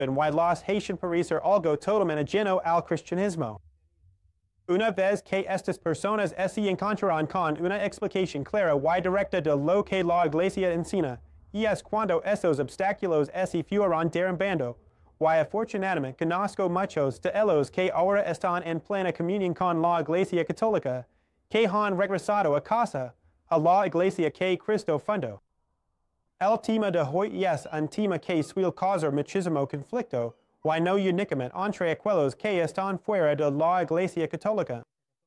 why los Haitian parecer algo totalmente lleno al cristianismo. Una vez que estas personas se encontrarán con una explicación clara y directa de lo que la iglesia enseña, y es cuando esos obstáculos se fueron derrumbando, y afortunadamente conozco muchos de ellos que ahora están en plena comunión con la iglesia católica, que han regresado a casa, a la iglesia que Cristo fundó. El tema de hoy es un tema que suele causar muchísimo conflicto, y no únicamente entre aquellos que están fuera de la iglesia católica.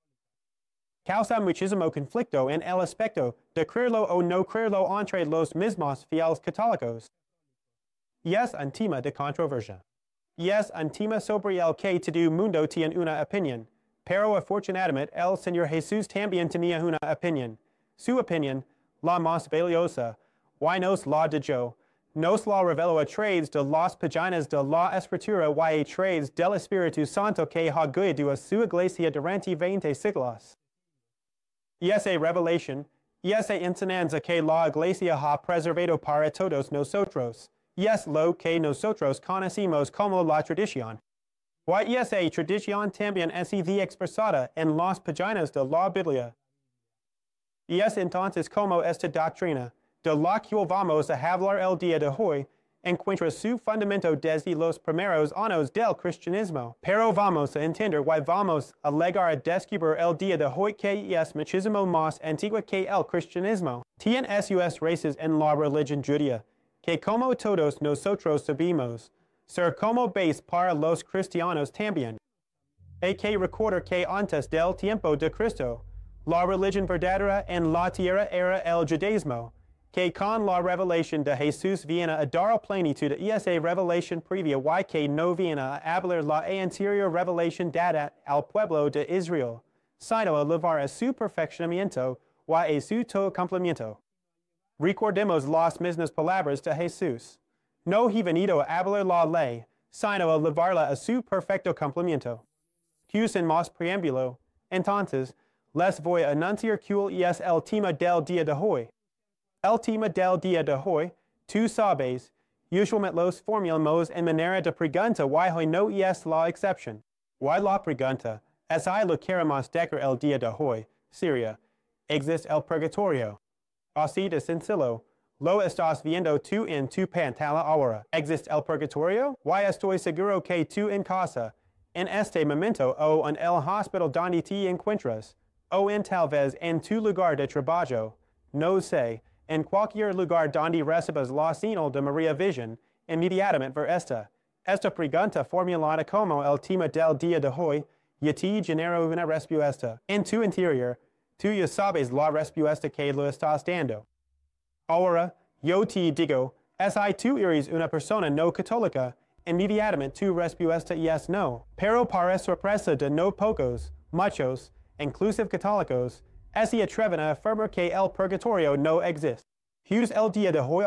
Causa muchísimo conflicto en el aspecto de creerlo o no creerlo entre los mismos fieles católicos. Y es un tema de controversia. Y es un tema sobre el que todo mundo tiene una opinión, pero afortunadamente el Señor Jesús también tenía una opinión. Su opinión, la más valiosa, y nos la dio, nos la reveló a través de las páginas de la Escritura y a través del Espíritu Santo que ha guiado a su iglesia durante 20 siglos. Y esa revelación, y esa enseñanza que la iglesia ha preservado para todos nosotros, y es lo que nosotros conocemos como la tradición. Y esa tradición también es expresada en las páginas de la Biblia. Y es entonces como esta doctrina, de la que vamos a hablar el día de hoy, encuentra su fundamento desde los primeros años del cristianismo. Pero vamos a entender y vamos a llegar a descubrir el día de hoy que es muchísimo más antiguo que el cristianismo. Tiene sus raíces en la religión judía, que como todos nosotros sabemos, ser como base para los cristianos también. Hay que recordar que antes del tiempo de Cristo, la religión verdadera en la tierra era el judaísmo, que con la revelación de Jesús viene a dar plenitud y esa revelación previa y que no viene a hablar la anterior revelación dada al pueblo de Israel, sino a llevar a su perfeccionamiento y a su todo cumplimiento. Recordemos las mismas palabras de Jesús. No he venido a hablar la ley, sino a llevarla a su perfecto cumplimiento. Sin más preámbulo, entonces, les voy a anunciar cuál es el tema del día de hoy. El tema del día de hoy, tú sabes, usualmente los formulamos en manera de pregunta y hoy no es la excepción. Y la pregunta, es lo que queremos decir el día de hoy, sería, ¿existe el purgatorio? Así de sencillo, lo estás viendo tú en tu pantalla ahora. ¿Existe el purgatorio? Y estoy seguro que tú en casa, en este momento o en el hospital donde te encuentras, o en tal vez en tu lugar de trabajo, no sé, en cualquier lugar donde recibas la señal de María Vision, inmediatamente ver esta pregunta formulada como el tema del día de hoy, y te genera una respuesta. En tu interior, tú ya sabes la respuesta que lo estás dando. Ahora, yo te digo, si tú eres una persona no católica, inmediatamente tu respuesta es no. Pero para sorpresa de no pocos, muchos, inclusive católicos, se atreven a afirmar que el purgatorio no existe. Pues el día de hoy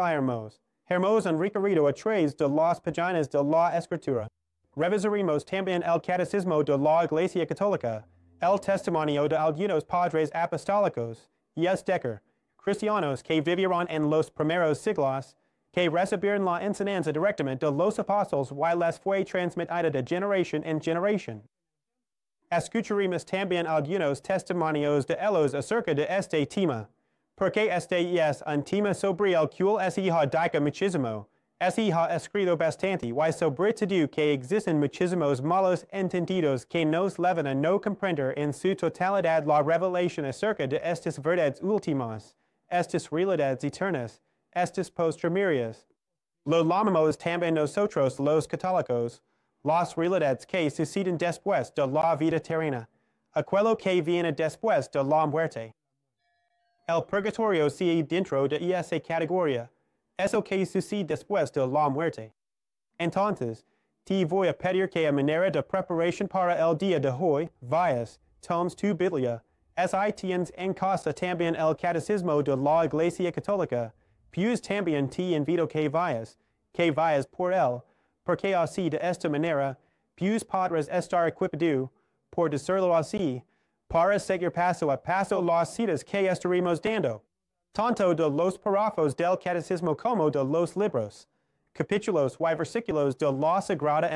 hemos un recorrido a través de las páginas de la Escritura. Revisaremos también el catecismo de la Iglesia Católica, el testimonio de algunos padres apostólicos, y es decir, cristianos que vivieron en los primeros siglos, que recibieron la enseñanza directamente de los apóstoles y les fue transmitida de generación en generación. Escucharemos también algunos testimonios de ellos acerca de este tema, porque este es un tema sobre el cual se ha dicho muchísimo, se ha escrito bastante y sobre todo que existen muchísimos malos entendidos que nos llevan a no comprender en su totalidad la revelación acerca de estas verdades últimas, estas realidades eternas, estas postremerias. Lo llamamos también nosotros los católicos, las realidades que suceden después de la vida terrena, aquello que viene después de la muerte. El purgatorio sigue dentro de esa categoría, eso que sucede después de la muerte. Entonces, te voy a pedir que a manera de preparación para el día de hoy, vayas, tomes tu Biblia, tienes en casa también el catecismo de la Iglesia Católica, pues también te invito que vayas por él, porque así de esta manera, pues podrás estar equipado, por decirlo así, para seguir paso a paso las citas que estaremos dando, tanto de los párrafos del catecismo como de los libros. capitulos y versículos de la Sagrada